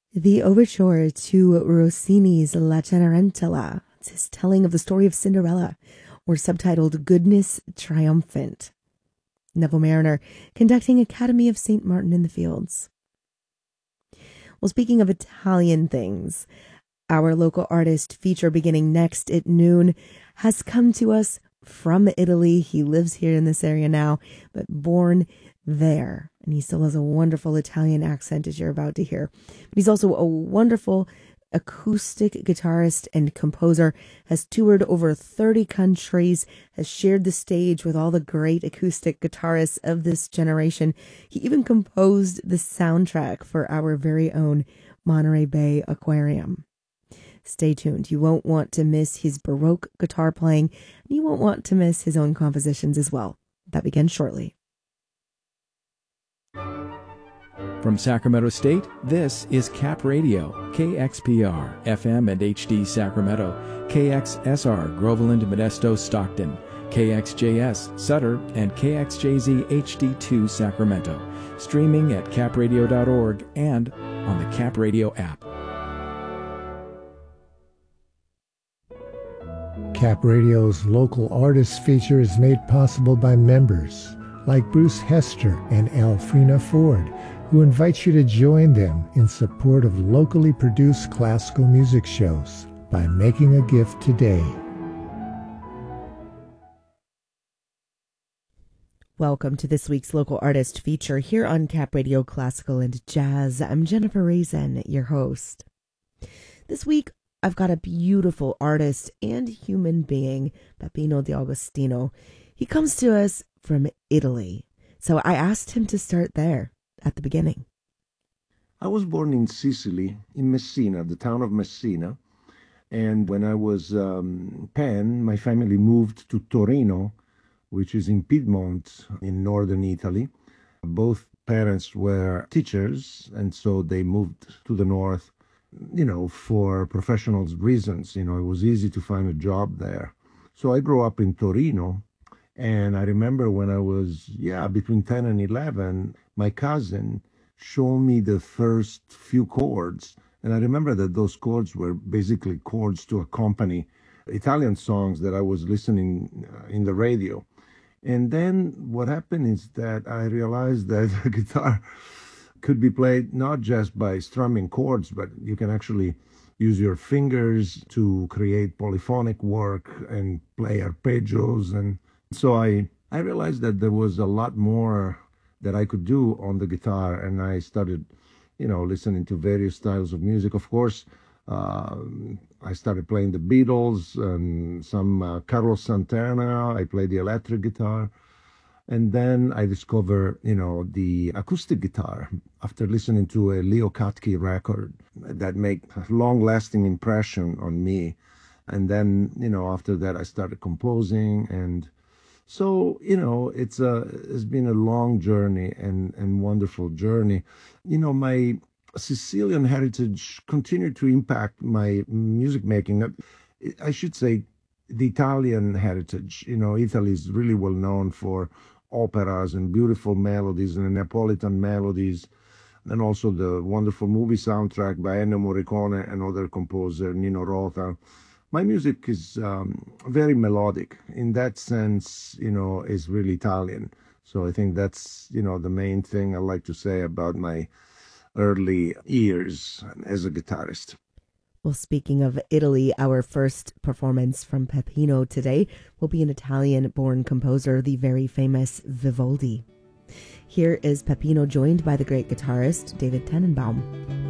The overture to Rossini's La Cenerentola. It's his telling of the story of Cinderella, or subtitled Goodness Triumphant. Neville Mariner conducting Academy of St. Martin in the Fields. Well, speaking of Italian things, our local artist feature beginning next at noon has come to us from Italy. He lives here in this area now, but born there. And he still has a wonderful Italian accent, as you're about to hear. But he's also a wonderful acoustic guitarist and composer, has toured over 30 countries, has shared the stage with all the great acoustic guitarists of this generation. He even composed the soundtrack for our very own Monterey Bay Aquarium. Stay tuned. You won't want to miss his Baroque guitar playing, and you won't want to miss his own compositions as well. That begins shortly. From Sacramento State, this is Cap Radio, KXPR, FM and HD Sacramento, KXSR, Groveland, Modesto, Stockton, KXJS, Sutter, and KXJZ HD2 Sacramento. Streaming at capradio.org and on the Cap Radio app. Cap Radio's local artists feature is made possible by members like Bruce Hester and Alfrena Ford, who invites you to join them in support of locally produced classical music shows by making a gift today. Welcome to this week's local artist feature here on Cap Radio Classical and Jazz. I'm Jennifer Raisin, your host. This week, I've got a beautiful artist and human being, Peppino D'Agostino. He comes to us from Italy, so I asked him to start there at the beginning. I was born in Sicily, in Messina, the town of Messina, and when I was 10, my family moved to Torino, which is in Piedmont in northern Italy. Both parents were teachers, and so they moved to the north, for professional reasons. It was easy to find a job there. So I grew up in Torino, and I remember when I was, between 10 and 11, my cousin showed me the first few chords. And I remember that those chords were basically chords to accompany Italian songs that I was listening in the radio. And then what happened is that I realized that the guitar could be played not just by strumming chords, but you can actually use your fingers to create polyphonic work and play arpeggios. And so I realized that there was a lot more that I could do on the guitar, and I started, listening to various styles of music. Of course, I started playing the Beatles and some Carlos Santana. I played the electric guitar. And then I discovered, the acoustic guitar after listening to a Leo Katke record that made a long-lasting impression on me. And then, after that, I started composing. And so, it's been a long journey and wonderful journey. My Sicilian heritage continued to impact my music making. I should say the Italian heritage. Italy is really well known for operas and beautiful melodies and Neapolitan melodies, and also the wonderful movie soundtrack by Ennio Morricone and other composer Nino Rota. My music is very melodic. In that sense, is really Italian. So I think that's, the main thing I like to say about my early years as a guitarist. Well, speaking of Italy, our first performance from Peppino today will be an Italian-born composer, the very famous Vivaldi. Here is Peppino joined by the great guitarist David Tenenbaum.